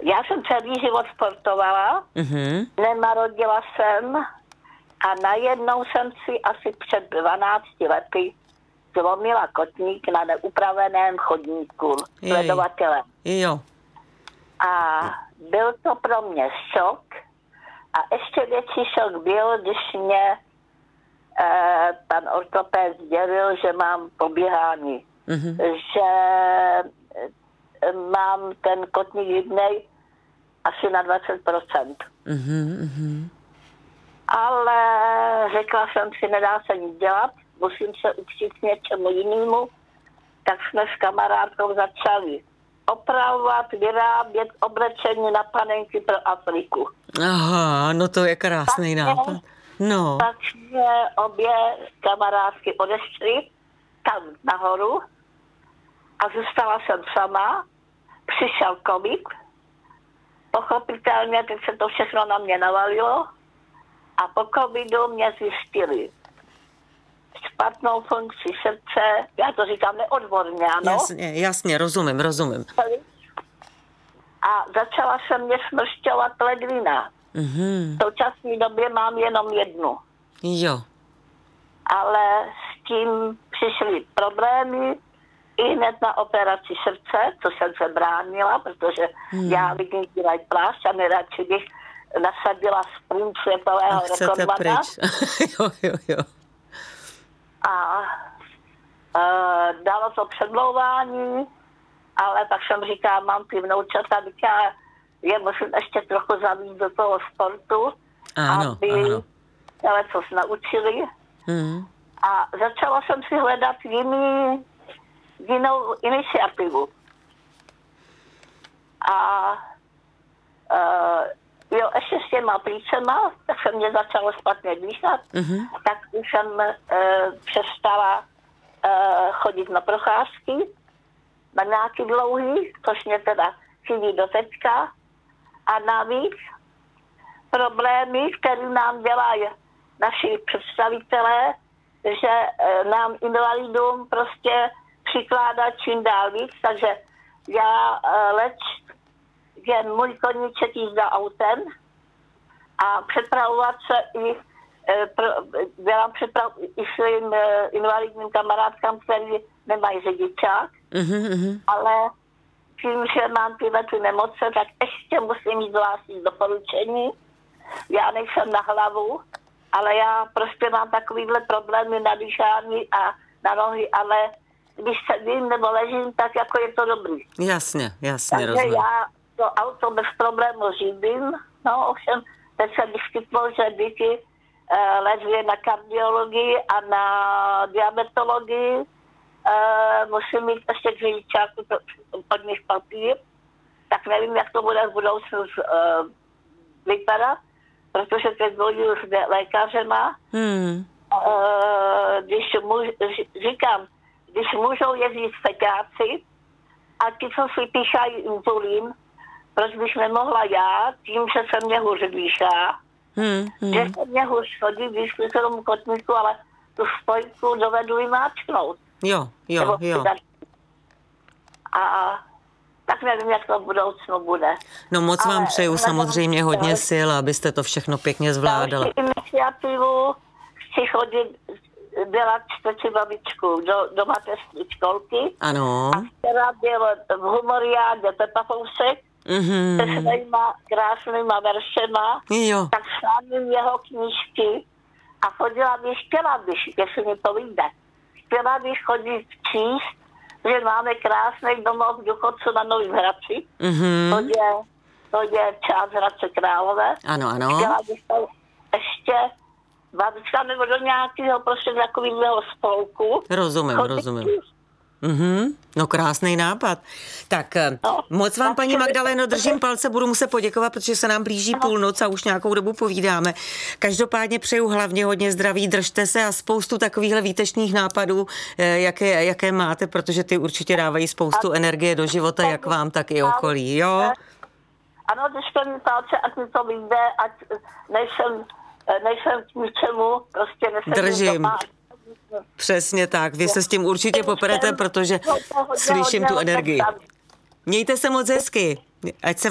Já jsem celý život sportovala, nemarodila jsem a najednou jsem si asi před 12 lety zlomila kotník na neupraveném chodníku sledovatele. Jo. A byl to pro mě šok. A ještě větší šok byl, když mě pan ortoped sdělil, že mám poběhání. Že mám ten kotník jednej asi na 20%. Ale řekla jsem si, nedá se nic dělat, musím se učit k něčemu jinému. Tak jsme s kamarádkou začali opravovat, vyrábět oblečení na panenky pro Afriku. Aha, no to je krásný nápad. No. Tak mě obě kamarádky odešly tam nahoru a zůstala jsem sama. Přišel covid. Pochopitelně, teď se to všechno na mě navalilo a po covidu mě zjistili špatnou funkci srdce, já to říkám neodborně, ano. Jasně, rozumím. A začala se mě smršťovat ledvina. V současné době mám jenom jednu. Jo. Ale s tím přišly problémy i hned na operaci srdce, co jsem se bránila, protože já vidím dělají plášť a nejradši bych nasadila sprint světového rekordmana. Jo. A dalo to předlouvání, ale tak jsem říkala, mám ty vnoučata, já je musím ještě trochu zavít do toho sportu, aby se lecos naučili. A začala jsem si hledat jinou iniciativu. A ještě s těma plícema, tak se mě začalo špatně dýchat, tak už jsem přestala chodit na procházky, na nějaký dlouhý, což mě teda chybí do teďka. A navíc problémy, které nám dělají naši představitelé, že nám invalidům prostě přikládá čím dál víc, takže já je můj koníček jízda autem a přepravovat se dělám přepravu i svým invalidním kamarádkám, kteří nemají řidičák, ale tím, že mám tyhle nemoce, tak ještě musím mít zvláštní doporučení. Já nejsem na hlavu, ale já prostě mám takovýhle problémy na dýchání a na nohy, ale když sedím nebo ležím, tak jako je to dobrý. Jasně, takže rozumím. Já to auto bez problému řídím, no ovšem teď se vyskytlo, že díky léčbě na kardiologii a na diabetologii musím mít ještě k řidičáku pod nich papír, tak nevím, jak to bude v budoucnu vypadat, protože teď bojuju s lékařema. Když můžou jezdit feťáci a ti, co si píchají inzulín, proč bych nemohla já, tím, že se mě hůř dýchá, že se mě hůř chodí, když k tomu kotníku, ale tu spojku dovedu i máčknout. Jo. A tak nevím, jak to v budoucnu bude. No moc vám přeju samozřejmě hodně sil, abyste to všechno pěkně zvládala. Další iniciativu chci chodit dělat čtvrtí babičku do mateřské školky. Ano. A včera byl v humoriádě Pepa Fousek se svýma krásnýma veršema. Jo. Tak slavím jeho knížky a chodila bych, chtěla bych, jestli mi to vyjde. Chtěla bych chodit číst, že máme krásný domov důchodců na Novém Hradci. To je část Hradce Králové. Ano. Chtěla bych to ještě babička nebo do nějakého prostě takového spolku. Rozumím. No krásný nápad. Tak moc vám, paní Magdaleno, držím palce, budu muset poděkovat, protože se nám blíží půlnoc a už nějakou dobu povídáme. Každopádně přeju hlavně hodně zdraví, držte se a spoustu takovýchhle výtečných nápadů, jaké máte, protože ty určitě dávají spoustu energie do života, jak vám, tak i okolí, jo? Ano, držte mi palce, ať mi to vyjde, ať nejsem k ničemu, prostě držím. Doma. Přesně tak, vy se s tím určitě poperete, protože slyším tu energii. Mějte se moc hezky, ať se